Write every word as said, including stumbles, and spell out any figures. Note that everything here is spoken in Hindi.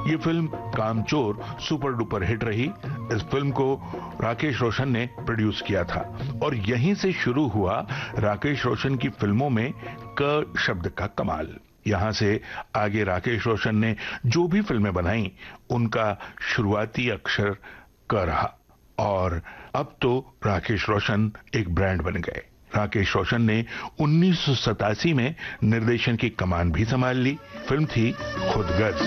ये फिल्म कामचोर सुपर डुपर हिट रही। इस फिल्म को राकेश रोशन ने प्रोड्यूस किया था और यहीं से शुरू हुआ राकेश रोशन की फिल्मों में क शब्द का कमाल। यहां से आगे राकेश रोशन ने जो भी फिल्में बनाई उनका शुरुआती अक्षर क रहा और अब तो राकेश रोशन एक ब्रांड बन गए। राकेश रोशन ने उन्नीस सौ सतासी में निर्देशन की कमान भी संभाल ली। फिल्म थी खुद गर्ज।